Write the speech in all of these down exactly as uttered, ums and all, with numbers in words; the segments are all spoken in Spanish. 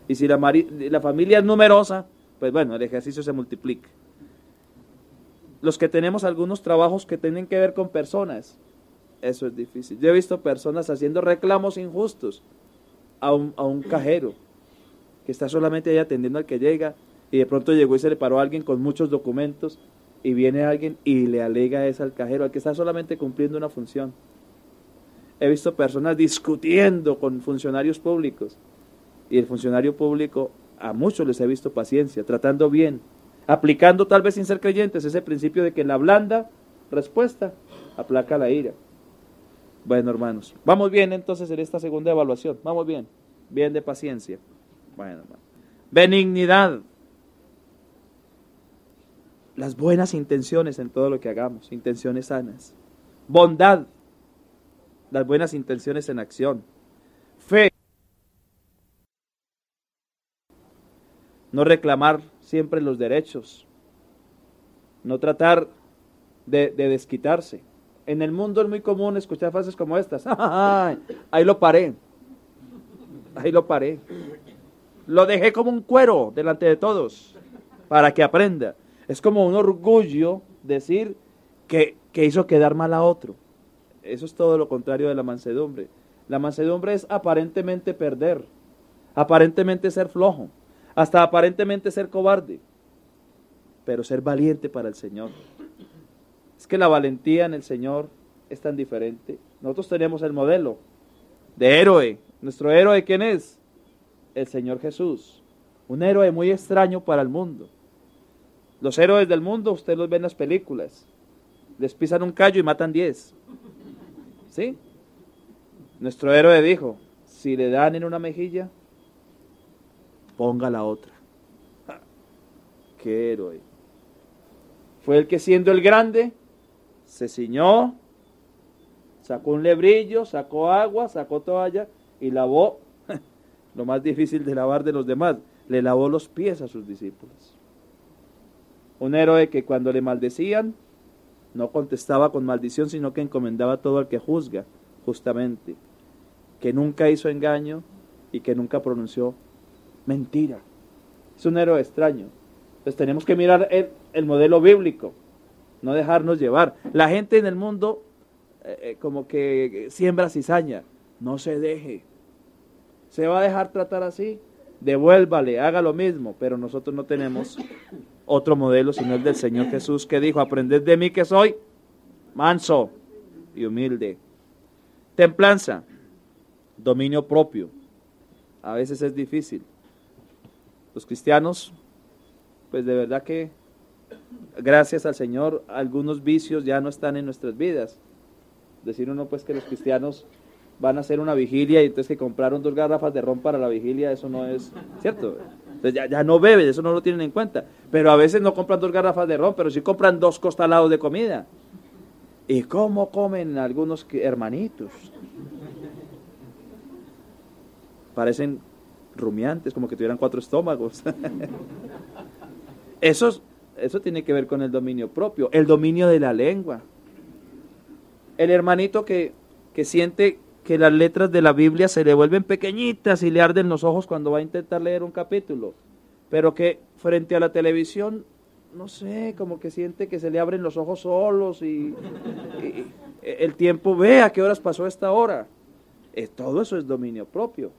Y si la, mari- la familia es numerosa, pues bueno, el ejercicio se multiplica. Los que tenemos algunos trabajos que tienen que ver con personas, eso es difícil. Yo he visto personas haciendo reclamos injustos a un, a un cajero que está solamente ahí atendiendo al que llega, y de pronto llegó y se le paró a alguien con muchos documentos, y viene alguien y le alega eso al cajero, al que está solamente cumpliendo una función. He visto personas discutiendo con funcionarios públicos, y el funcionario público, a muchos les he visto paciencia, tratando bien, aplicando tal vez sin ser creyentes ese principio de que la blanda respuesta aplaca la ira. Bueno, hermanos, vamos bien entonces en esta segunda evaluación, vamos bien, bien de paciencia. Bueno, hermano. Benignidad, las buenas intenciones en todo lo que hagamos, intenciones sanas. Bondad, las buenas intenciones en acción. Fe, no reclamar siempre los derechos, no tratar de, de desquitarse. En el mundo es muy común escuchar frases como estas: ahí lo paré, ahí lo paré, lo dejé como un cuero delante de todos, para que aprenda. Es como un orgullo decir que, que hizo quedar mal a otro. Eso es todo lo contrario de la mansedumbre. La mansedumbre es aparentemente perder, aparentemente ser flojo, hasta aparentemente ser cobarde, pero ser valiente para el Señor. Es que la valentía en el Señor es tan diferente. Nosotros tenemos el modelo de héroe. ¿Nuestro héroe quién es? El Señor Jesús. Un héroe muy extraño para el mundo. Los héroes del mundo, usted los ve en las películas. Les pisan un callo y matan diez. ¿Sí? Nuestro héroe dijo: si le dan en una mejilla, ponga la otra. ¡Qué héroe! Fue el que, siendo el grande, se ciñó, sacó un lebrillo, sacó agua, sacó toalla y lavó lo más difícil de lavar de los demás. Le lavó los pies a sus discípulos. Un héroe que cuando le maldecían, no contestaba con maldición, sino que encomendaba todo al que juzga, justamente. Que nunca hizo engaño y que nunca pronunció mentira. Es un héroe extraño. Entonces tenemos que mirar el, el modelo bíblico, no dejarnos llevar. La gente en el mundo eh, como que siembra cizaña. No se deje. ¿Se va a dejar tratar así? Devuélvale, haga lo mismo. Pero nosotros no tenemos otro modelo sino el del Señor Jesús, que dijo: aprended de mí que soy manso y humilde. Templanza, dominio propio. A veces es difícil. Los cristianos, pues de verdad que, gracias al Señor, algunos vicios ya no están en nuestras vidas. Decir uno pues que los cristianos van a hacer una vigilia y entonces que compraron dos garrafas de ron para la vigilia, eso no es cierto. Entonces ya, ya no beben, eso no lo tienen en cuenta. Pero a veces no compran dos garrafas de ron, pero sí compran dos costalados de comida. ¿Y cómo comen algunos hermanitos? Parecen rumiantes, como que tuvieran cuatro estómagos. Eso, eso tiene que ver con el dominio propio, el dominio de la lengua. El hermanito que, que siente que las letras de la Biblia se le vuelven pequeñitas y le arden los ojos cuando va a intentar leer un capítulo, pero que frente a la televisión, no sé, como que siente que se le abren los ojos solos y, y el tiempo, ve a qué horas pasó esta hora. Eh, todo eso es dominio propio.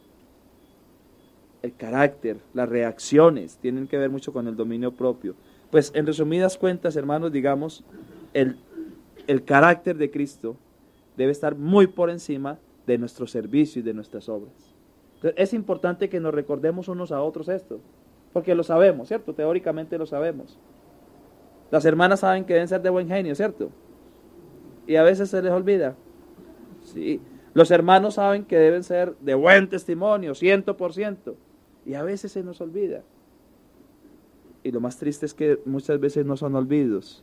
El carácter, las reacciones tienen que ver mucho con el dominio propio. Pues en resumidas cuentas, hermanos, digamos, el, el carácter de Cristo debe estar muy por encima de nuestro servicio y de nuestras obras. Entonces, es importante que nos recordemos unos a otros esto, porque lo sabemos, ¿cierto? Teóricamente lo sabemos. Las hermanas saben que deben ser de buen genio, ¿cierto? Y a veces se les olvida. Sí. Los hermanos saben que deben ser de buen testimonio, ciento por ciento. Y a veces se nos olvida. Y lo más triste es que muchas veces no son olvidos.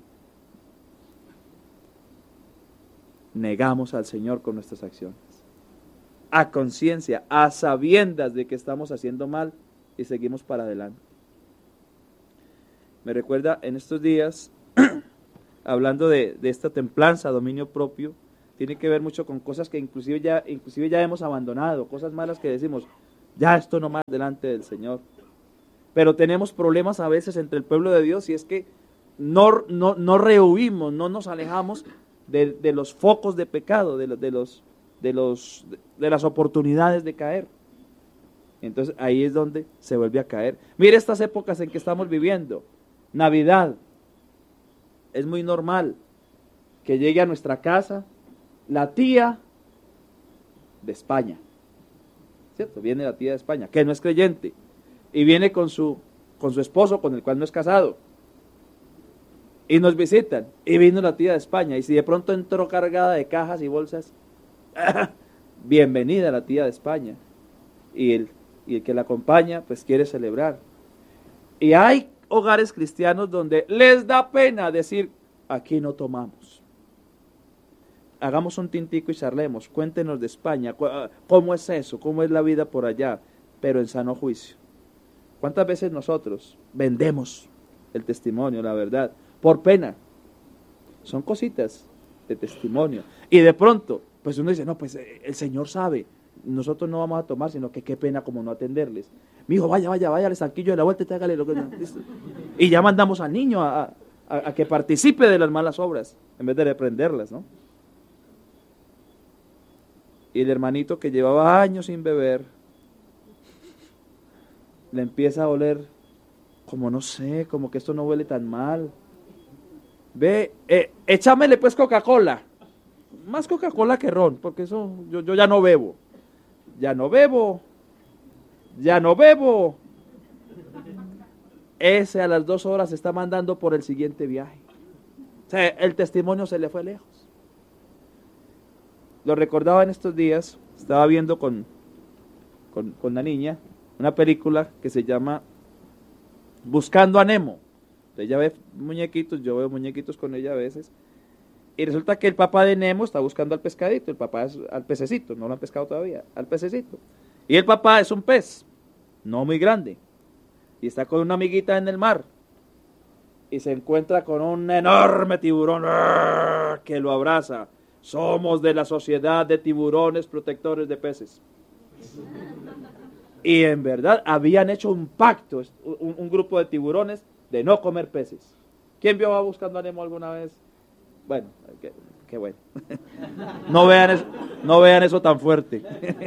Negamos al Señor con nuestras acciones. A conciencia, a sabiendas de que estamos haciendo mal y seguimos para adelante. Me recuerda en estos días, hablando de, de esta templanza, dominio propio, tiene que ver mucho con cosas que inclusive ya, inclusive ya hemos abandonado, cosas malas que decimos, Ya esto no más delante del Señor. Pero tenemos problemas a veces entre el pueblo de Dios y es que no, no, no rehuimos, no nos alejamos de, de los focos de pecado, de, de, los, de, los, de las oportunidades de caer. Entonces ahí es donde se vuelve a caer. Mire estas épocas en que estamos viviendo. Navidad. Es muy normal que llegue a nuestra casa la tía de España. ¿Cierto? Viene la tía de España, que no es creyente. Y viene con su, con su esposo, con el cual no es casado. Y nos visitan. Y vino la tía de España. Y si de pronto entró cargada de cajas y bolsas, bienvenida la tía de España. Y el, y el que la acompaña, pues quiere celebrar. Y hay hogares cristianos donde les da pena decir, aquí no tomamos. Hagamos un tintico y charlemos. Cuéntenos de España. ¿Cómo es eso? ¿Cómo es la vida por allá? Pero en sano juicio. ¿Cuántas veces nosotros vendemos el testimonio, la verdad, por pena? Son cositas de testimonio. Y de pronto, pues uno dice, no, pues el Señor sabe, nosotros no vamos a tomar, sino que qué pena como no atenderles. Mi hijo, vaya, vaya, vaya al estanquillo de la vuelta y tráigale lo que... Y ya mandamos al niño a, a, a que participe de las malas obras, en vez de reprenderlas, ¿no? Y el hermanito que llevaba años sin beber, le empieza a oler como no sé, como que esto no huele tan mal. Ve, eh, échamele pues Coca-Cola. Más Coca-Cola que ron, porque eso yo, yo ya no bebo. Ya no bebo. Ya no bebo. Ese a las dos horas se está mandando por el siguiente viaje. O sea, el testimonio se le fue lejos. Lo recordaba en estos días, estaba viendo con, con, con la niña una película que se llama Buscando a Nemo. Ella ve muñequitos, yo veo muñequitos con ella a veces. Y resulta que el papá de Nemo está buscando al pescadito, el papá es al pececito, no lo han pescado todavía, al pececito. Y el papá es un pez, no muy grande. Y está con una amiguita en el mar. Y se encuentra con un enorme tiburón que lo abraza. Somos de la sociedad de tiburones protectores de peces. Y en verdad habían hecho un pacto, un, un grupo de tiburones, de no comer peces. ¿Quién vio a Buscando a Nemo alguna vez? Bueno, qué, qué bueno. No vean, eso, no vean eso tan fuerte.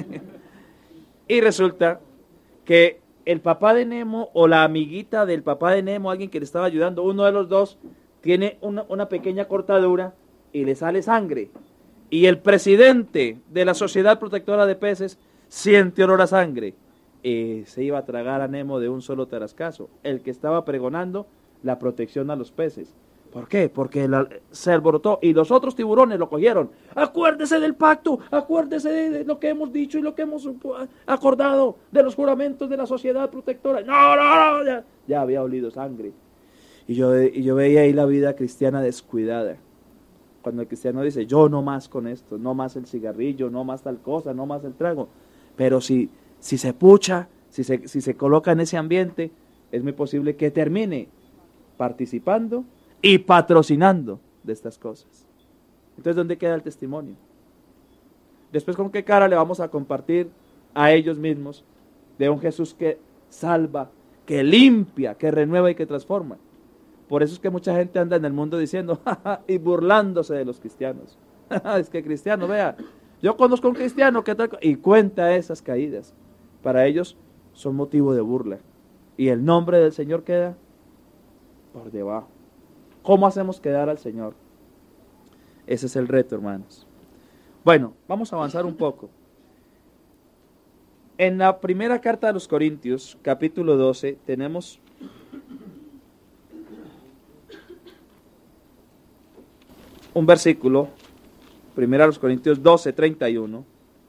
Y resulta que el papá de Nemo o la amiguita del papá de Nemo, alguien que le estaba ayudando, uno de los dos, tiene una, una pequeña cortadura y le sale sangre. Y el presidente de la Sociedad Protectora de Peces siente olor a sangre. Y se iba a tragar a Nemo de un solo tarascazo. El que estaba pregonando la protección a los peces. ¿Por qué? Porque la, se alborotó y los otros tiburones lo cogieron. Acuérdese del pacto, acuérdese de, de lo que hemos dicho y lo que hemos acordado, de los juramentos de la Sociedad Protectora. No, no, no, ya, ya había olido sangre. Y yo, y yo veía ahí la vida cristiana descuidada. Cuando el cristiano dice, yo no más con esto, no más el cigarrillo, no más tal cosa, no más el trago. Pero si, si se pucha, si se, si se coloca en ese ambiente, es muy posible que termine participando y patrocinando de estas cosas. Entonces, ¿dónde queda el testimonio? Después, ¿con qué cara le vamos a compartir a ellos mismos de un Jesús que salva, que limpia, que renueva y que transforma? Por eso es que mucha gente anda en el mundo diciendo, jaja, y burlándose de los cristianos. Es que cristiano, vea, yo conozco a un cristiano que tal, y cuenta esas caídas. Para ellos son motivo de burla. Y el nombre del Señor queda por debajo. ¿Cómo hacemos quedar al Señor? Ese es el reto, hermanos. Bueno, vamos a avanzar un poco. En la primera carta de los Corintios, capítulo doce, tenemos un versículo, primera de los Corintios doce, treinta y uno.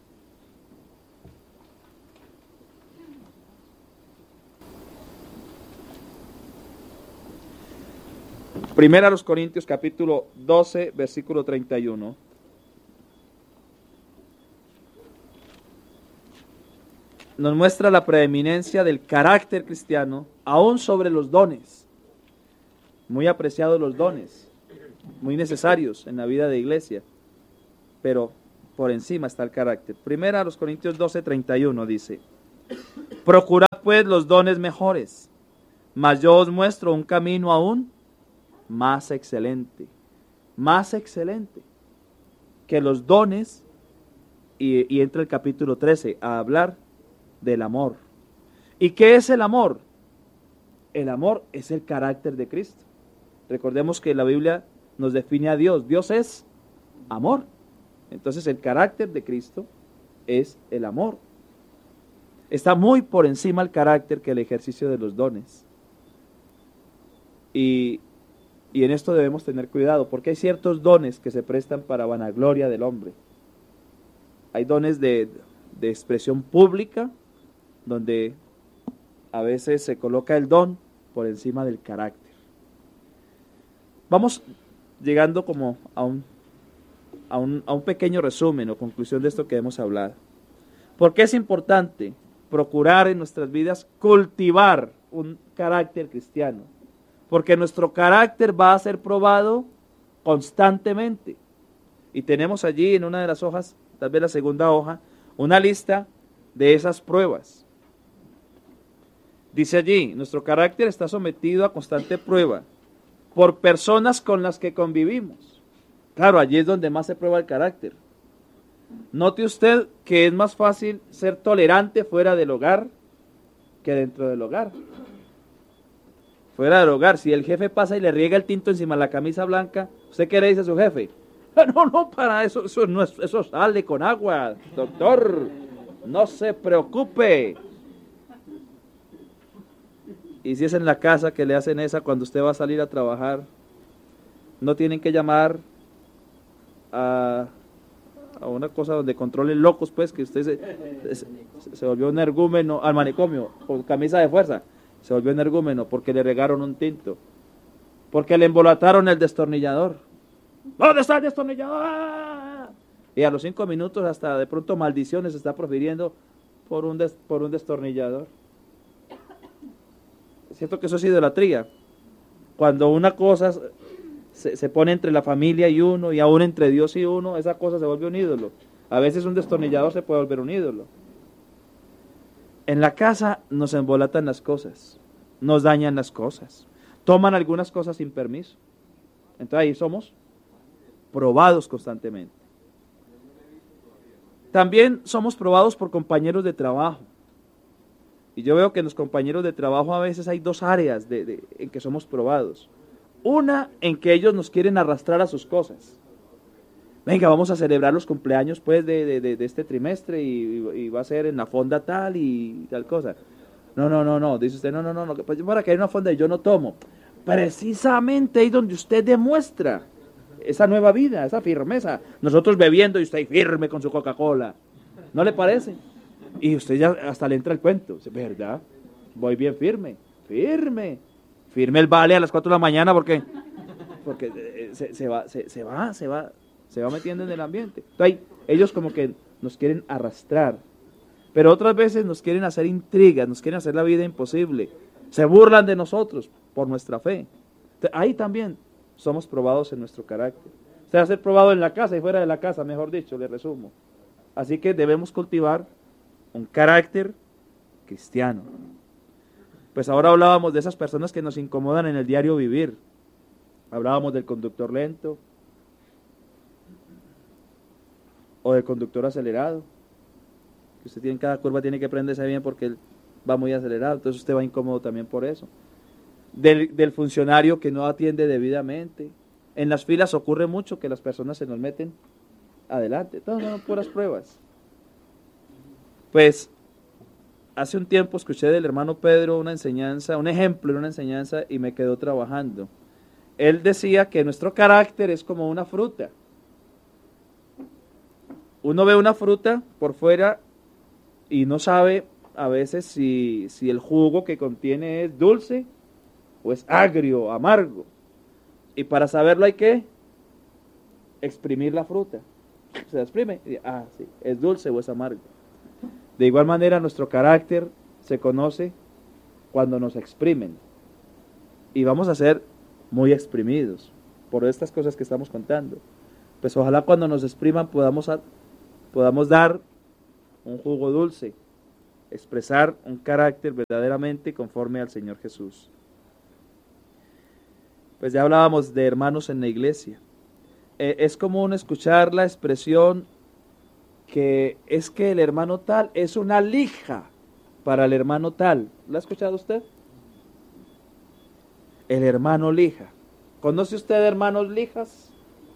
Primera a los Corintios, capítulo doce, versículo treinta y uno. Nos muestra la preeminencia del carácter cristiano, aún sobre los dones. Muy apreciados los dones, muy necesarios en la vida de iglesia, pero por encima está el carácter. Primera a los Corintios doce, treinta y uno dice, Procurad pues los dones mejores, mas yo os muestro un camino aún más excelente, más excelente que los dones, y, y entra el capítulo trece a hablar del amor. ¿Y qué es el amor? El amor es el carácter de Cristo. Recordemos que la Biblia nos define a Dios. Dios es amor. Entonces el carácter de Cristo es el amor. Está muy por encima el carácter que el ejercicio de los dones. Y, y en esto debemos tener cuidado, porque hay ciertos dones que se prestan para vanagloria del hombre. Hay dones de, de expresión pública, donde a veces se coloca el don por encima del carácter. Vamos llegando como a un, a un, a un pequeño resumen o conclusión de esto que hemos hablado. ¿Por qué es importante procurar en nuestras vidas cultivar un carácter cristiano? Porque nuestro carácter va a ser probado constantemente. Y tenemos allí en una de las hojas, tal vez la segunda hoja, una lista de esas pruebas. Dice allí, nuestro carácter está sometido a constante prueba por personas con las que convivimos. Claro, allí es donde más se prueba el carácter. Note usted que es más fácil ser tolerante fuera del hogar que dentro del hogar. Fuera del hogar, si el jefe pasa y le riega el tinto encima de la camisa blanca, ¿usted qué le dice a su jefe? No, no, para eso, eso, no es, eso sale con agua, doctor, no se preocupe. Y si es en la casa que le hacen esa cuando usted va a salir a trabajar, no tienen que llamar a, a una cosa donde controlen locos, pues, que usted se, se, se volvió un energúmeno al manicomio con camisa de fuerza. Se volvió energúmeno porque le regaron un tinto, porque le embolataron el destornillador. ¿Dónde está el destornillador? ¡Ah! Y a los cinco minutos hasta de pronto maldiciones se está profiriendo por un, des, por un destornillador. Es cierto que eso es idolatría. Cuando una cosa se, se pone entre la familia y uno, y aún entre Dios y uno, esa cosa se vuelve un ídolo. A veces un destornillador se puede volver un ídolo. En la casa nos embolatan las cosas, nos dañan las cosas, toman algunas cosas sin permiso. Entonces ahí somos probados constantemente. También somos probados por compañeros de trabajo. Y yo veo que en los compañeros de trabajo a veces hay dos áreas de, de, en que somos probados. Una, en que ellos nos quieren arrastrar a sus cosas. Venga, vamos a celebrar los cumpleaños pues de, de, de, de este trimestre y, y va a ser en la fonda tal y tal cosa. No, no, no, no, dice usted, no, no, no, no, pues para que haya una fonda y yo no tomo. Precisamente ahí donde usted demuestra esa nueva vida, esa firmeza. Nosotros bebiendo y usted firme con su Coca-Cola. ¿No le parece? Y usted ya hasta le entra el cuento. ¿Verdad? Voy bien firme, firme. Firme el vale a las cuatro de la mañana porque, porque se, se va, se, se va, se va. Se va metiendo en el ambiente. Entonces, ellos como que nos quieren arrastrar, pero otras veces nos quieren hacer intrigas, nos quieren hacer la vida imposible, se burlan de nosotros por nuestra fe. Entonces, ahí también somos probados en nuestro carácter. Usted va a ser probado en la casa y fuera de la casa, mejor dicho, le resumo. Así que debemos cultivar un carácter cristiano. Pues ahora hablábamos de esas personas que nos incomodan en el diario vivir. Hablábamos del conductor lento, o del conductor acelerado, que usted tiene en cada curva tiene que prenderse bien porque él va muy acelerado, entonces usted va incómodo también por eso. Del, del funcionario que no atiende debidamente. En las filas ocurre mucho que las personas se nos meten adelante, no, no, puras pruebas. Pues hace un tiempo escuché del hermano Pedro una enseñanza, un ejemplo de una enseñanza y me quedó trabajando. Él decía que nuestro carácter es como una fruta. Uno ve una fruta por fuera y no sabe a veces si, si el jugo que contiene es dulce o es agrio, amargo. Y para saberlo hay que exprimir la fruta. Se exprime y, ah, sí, es dulce o es amargo. De igual manera nuestro carácter se conoce cuando nos exprimen. Y vamos a ser muy exprimidos por estas cosas que estamos contando. Pues ojalá cuando nos expriman podamos... A, podamos dar un jugo dulce expresar un carácter verdaderamente conforme al Señor Jesús. Pues ya hablábamos de hermanos en la iglesia. Eh, es común escuchar la expresión que es que el hermano tal es una lija para el hermano tal. ¿Lo ha escuchado usted? El hermano lija. ¿Conoce usted hermanos lijas?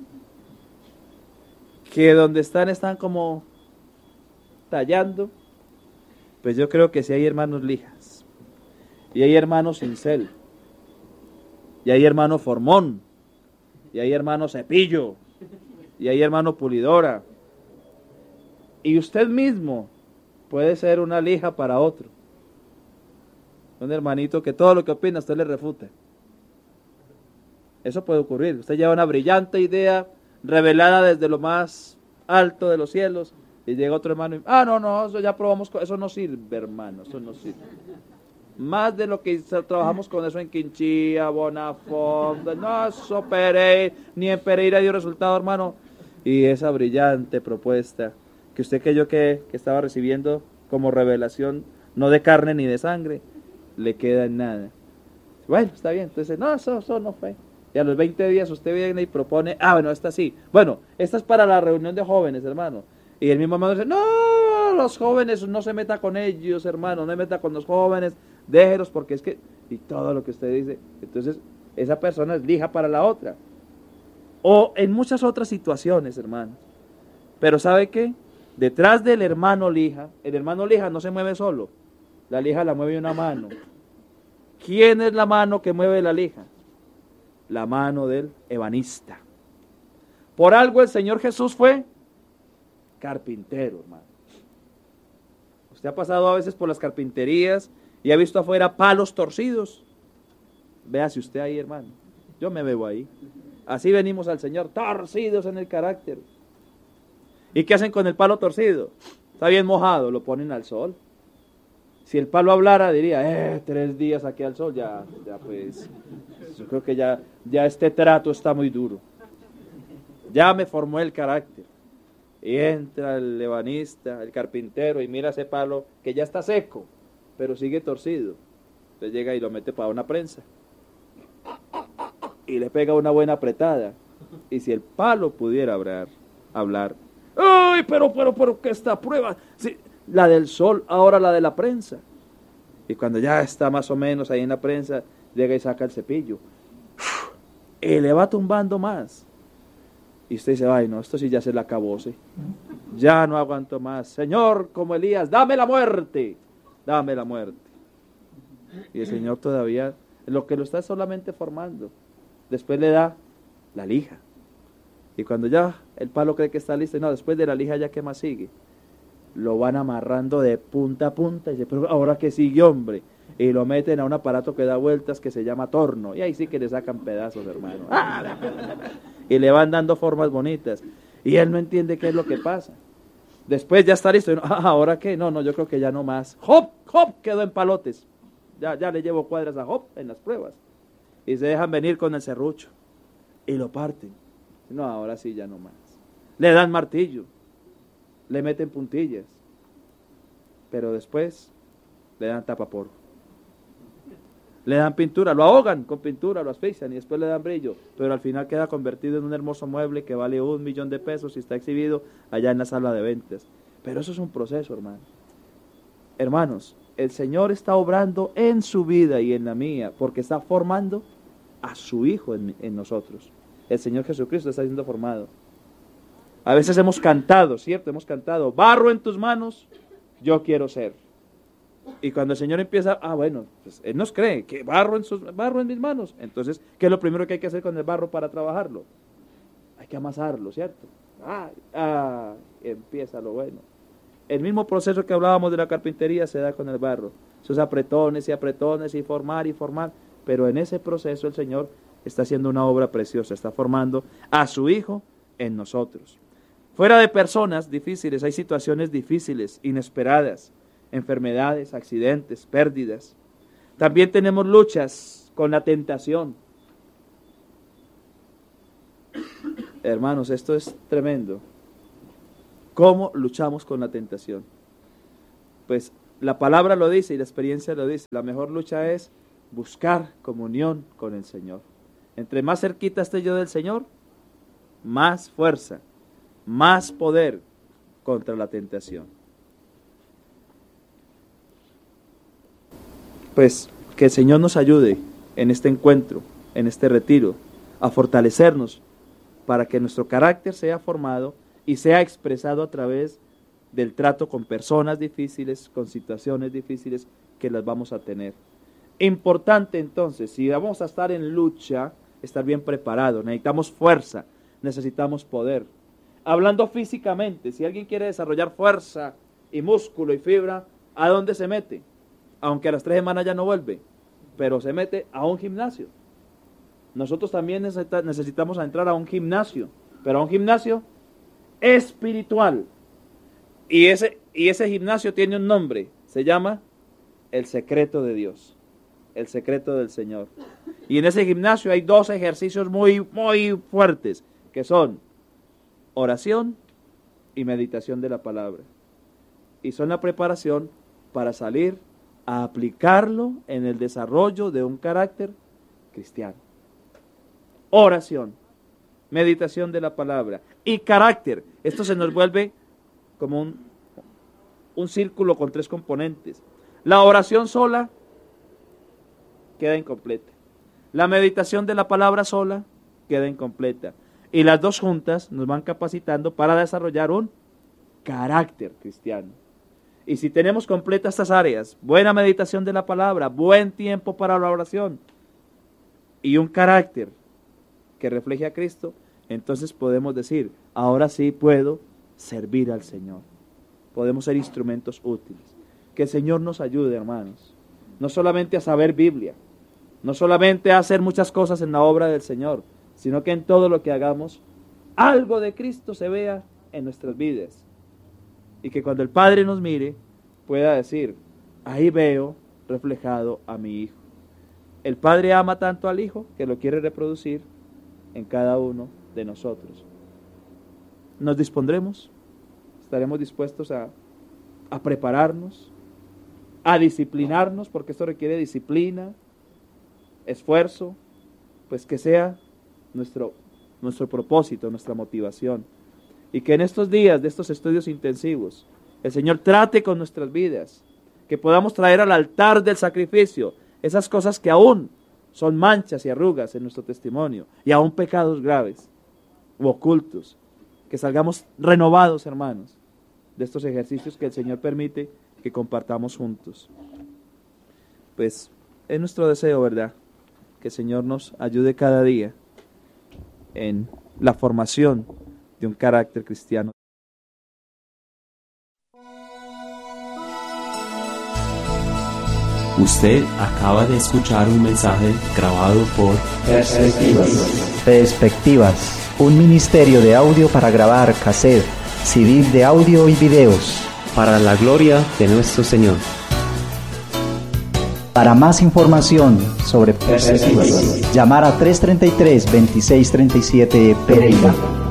Que donde están están como tallando. Pues yo creo que sí hay hermanos lijas. Y hay hermanos cincel. Y hay hermano formón. Y hay hermano cepillo. Y hay hermano pulidora. Y usted mismo puede ser una lija para otro. Un hermanito que todo lo que opina usted le refuta. Eso puede ocurrir. Usted lleva una brillante idea revelada desde lo más alto de los cielos y llega otro hermano y, ah, no, no, eso ya probamos, con, eso no sirve, hermano, eso no sirve. Más de lo que trabajamos con eso en Quinchía, Bonafonte, no, eso Pereira, ni en Pereira dio resultado, hermano. Y esa brillante propuesta que usted creyó que, que estaba recibiendo como revelación, no de carne ni de sangre, le queda en nada. Bueno, está bien, entonces, no, eso, eso no fue. Y a los veinte días usted viene y propone, ah, bueno, esta sí. Bueno, esta es para la reunión de jóvenes, hermano. Y el mismo hermano dice, no, los jóvenes, no se meta con ellos, hermano, no se meta con los jóvenes, déjelos porque es que, y todo lo que usted dice, entonces esa persona es lija para la otra. O en muchas otras situaciones, hermano. Pero ¿sabe qué? Detrás del hermano lija, el hermano lija no se mueve solo, la lija la mueve una mano. ¿Quién es la mano que mueve la lija? La mano del ebanista. Por algo el Señor Jesús fue carpintero, hermano. Usted ha pasado a veces por las carpinterías y ha visto afuera palos torcidos. Véase usted ahí, hermano. Yo me veo ahí. Así venimos al Señor, torcidos en el carácter. ¿Y qué hacen con el palo torcido? Está bien mojado, lo ponen al sol. Si el palo hablara, diría, eh, tres días aquí al sol, ya, ya pues, yo creo que ya, ya este trato está muy duro. Ya me formó el carácter. Y entra el ebanista, el carpintero, y mira ese palo que ya está seco, pero sigue torcido. Entonces llega y lo mete para una prensa. Y le pega una buena apretada. Y si el palo pudiera hablar, hablar, ¡ay, pero, pero, pero, que esta prueba! Sí, la del sol, ahora la de la prensa. Y cuando ya está más o menos ahí en la prensa, llega y saca el cepillo. Y le va tumbando más. Y usted dice, ay no, esto sí ya se le acabó, ¿sí? Ya no aguanto más. Señor, como Elías, dame la muerte. Dame la muerte. Y el Señor todavía, lo que lo está solamente formando, después le da la lija. Y cuando ya el palo cree que está listo, no, después de la lija ya qué más sigue. Lo van amarrando de punta a punta y dice, pero ahora que sigue, hombre. Y lo meten a un aparato que da vueltas que se llama torno. Y ahí sí que le sacan pedazos, hermano. Y le van dando formas bonitas. Y él no entiende qué es lo que pasa. Después ya está listo. Y no, ah, ¿ahora qué? No, no, yo creo que ya no más. ¡Hop! ¡Hop! Quedó en palotes. Ya, ya le llevo cuadras a Hop en las pruebas. Y se dejan venir con el serrucho. Y lo parten. No, ahora sí ya no más. Le dan martillo. Le meten puntillas. Pero después le dan tapaporo. Le dan pintura, lo ahogan con pintura, lo asfixian y después le dan brillo, pero al final queda convertido en un hermoso mueble que vale un millón de pesos y está exhibido allá en la sala de ventas. Pero eso es un proceso, hermano. Hermanos, el Señor está obrando en su vida y en la mía, porque está formando a su Hijo en, en nosotros. El Señor Jesucristo está siendo formado. A veces hemos cantado, ¿cierto? Hemos cantado, barro en tus manos, yo quiero ser. Y cuando el Señor empieza, ah, bueno, pues Él nos cree, que barro en, sus, barro en mis manos. Entonces, ¿qué es lo primero que hay que hacer con el barro para trabajarlo? Hay que amasarlo, ¿cierto? Ah, ah, empieza lo bueno. El mismo proceso que hablábamos de la carpintería se da con el barro. Esos apretones y apretones y formar y formar. Pero en ese proceso el Señor está haciendo una obra preciosa, está formando a su Hijo en nosotros. Fuera de personas difíciles, hay situaciones difíciles, inesperadas. Enfermedades, accidentes, pérdidas. También tenemos luchas con la tentación. Hermanos, esto es tremendo. ¿Cómo luchamos con la tentación? Pues La palabra lo dice y la experiencia lo dice. La mejor lucha es buscar comunión con el Señor. Entre más cerquita esté yo del Señor, más fuerza, más poder contra la tentación. Pues que el Señor nos ayude en este encuentro, en este retiro, a fortalecernos para que nuestro carácter sea formado y sea expresado a través del trato con personas difíciles, con situaciones difíciles que las vamos a tener. Importante entonces, si vamos a estar en lucha, estar bien preparados, necesitamos fuerza, necesitamos poder. Hablando físicamente, si alguien quiere desarrollar fuerza y músculo y fibra, ¿a dónde se mete? Aunque a las tres semanas ya no vuelve, pero se mete a un gimnasio. Nosotros también necesita, necesitamos entrar a un gimnasio, pero a un gimnasio espiritual. Y ese, y ese gimnasio tiene un nombre, se llama el secreto de Dios, el secreto del Señor. Y en ese gimnasio hay dos ejercicios muy, muy fuertes, que son oración y meditación de la palabra. Y son la preparación para salir a aplicarlo en el desarrollo de un carácter cristiano. Oración, meditación de la palabra y carácter. Esto se nos vuelve como un, un círculo con tres componentes. La oración sola queda incompleta. La meditación de la palabra sola queda incompleta. Y las dos juntas nos van capacitando para desarrollar un carácter cristiano. Y si tenemos completas estas áreas, buena meditación de la palabra, buen tiempo para la oración y un carácter que refleje a Cristo, entonces podemos decir, ahora sí puedo servir al Señor. Podemos ser instrumentos útiles. Que el Señor nos ayude, hermanos, no solamente a saber Biblia, no solamente a hacer muchas cosas en la obra del Señor, sino que en todo lo que hagamos, algo de Cristo se vea en nuestras vidas. Y que cuando el Padre nos mire, pueda decir, ahí veo reflejado a mi Hijo. El Padre ama tanto al Hijo que lo quiere reproducir en cada uno de nosotros. ¿Nos dispondremos? ¿Estaremos dispuestos a, a prepararnos? ¿A disciplinarnos? Porque esto requiere disciplina, esfuerzo, pues que sea nuestro, nuestro propósito, nuestra motivación. Y que en estos días de estos estudios intensivos, el Señor trate con nuestras vidas, que podamos traer al altar del sacrificio esas cosas que aún son manchas y arrugas en nuestro testimonio, y aún pecados graves u ocultos, que salgamos renovados, hermanos, de estos ejercicios que el Señor permite que compartamos juntos. Pues es nuestro deseo, ¿verdad?, que el Señor nos ayude cada día en la formación de un carácter cristiano. Usted acaba de escuchar un mensaje grabado por Perspectivas. Perspectivas, un ministerio de audio para grabar cassette, C D de audio y videos. Para la gloria de nuestro Señor. Para más información sobre Perspectivas, llamar a tres treinta y tres, veintiséis treinta y siete Pereira.